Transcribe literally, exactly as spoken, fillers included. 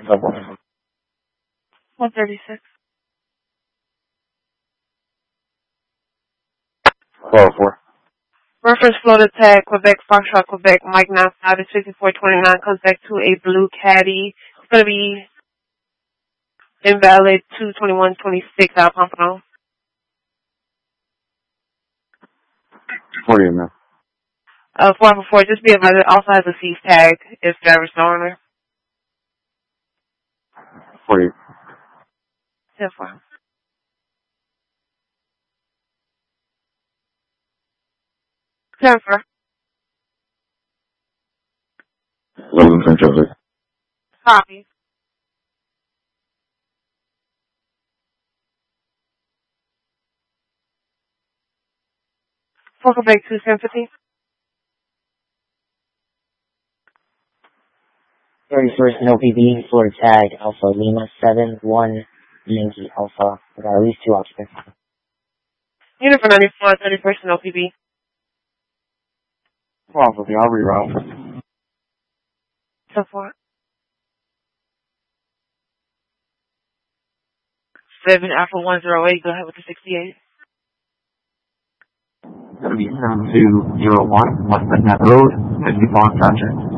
one thirty-six. four oh four. Reference float attack, Quebec, Foxtrot, Quebec, Mike nine five is fifty-four twenty-nine, comes back to a blue caddy. It's going to be invalid two twenty-one twenty-six out of Pompano. forty, man. Uh, four for four, just be advised, it also has a cease tag if driver's no owner. forty. ten four. ten four. eleven ten traffic. Copy. four Quebec two sympathy. thirty-first no P B, Florida tag, Alpha Lima seven one Yankee Alpha. We got at least two occupants. Unit for ninety-four, thirty-first no P B. Probably, I'll reroute. ten four. seven Alpha one zero eight, go ahead with the sixty-eight. It's going to be seven two zero one, West Midnight Road, Midnight Long Project.